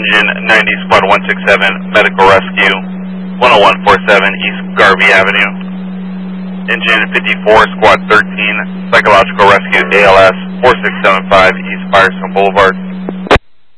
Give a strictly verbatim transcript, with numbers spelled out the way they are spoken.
Engine ninety, Squad one six seven, Medical Rescue, one oh one four seven East Garvey Avenue. Engine fifty-four, Squad thirteen, Psychological Rescue, A L S four six seven five East Firestone Boulevard.